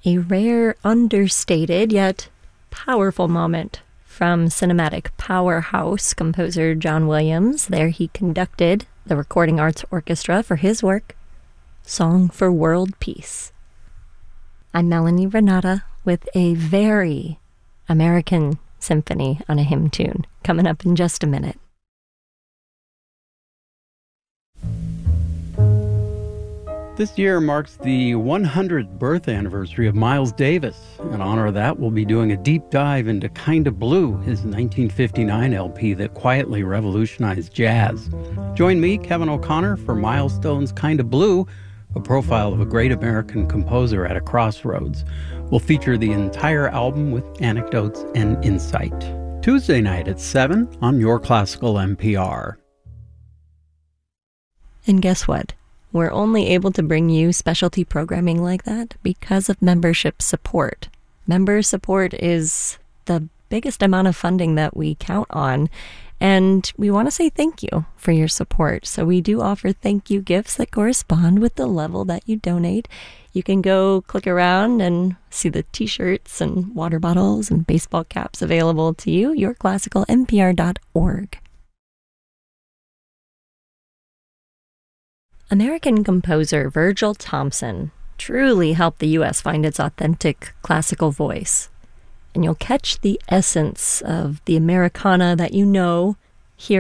A rare, understated, yet powerful moment from cinematic powerhouse composer John Williams. There he conducted the Recording Arts Orchestra for his work, Song for World Peace. I'm Melanie Renata with a very American symphony on a hymn tune coming up in just a minute. This year marks the 100th birth anniversary of Miles Davis. In honor of that, we'll be doing a deep dive into Kinda Blue, his 1959 LP that quietly revolutionized jazz. Join me, Kevin O'Connor, for Milestone's Kinda Blue, a profile of a great American composer at a crossroads. We'll feature the entire album with anecdotes and insight. Tuesday night at 7 on Your Classical NPR. And guess what? We're only able to bring you specialty programming like that because of membership support. Member support is the biggest amount of funding that we count on, and we want to say thank you for your support. So we do offer thank you gifts that correspond with the level that you donate. You can go click around and see the t-shirts and water bottles and baseball caps available to you, yourclassicalnpr.org. American composer Virgil Thomson truly helped the U.S. find its authentic classical voice. And you'll catch the essence of the Americana that you know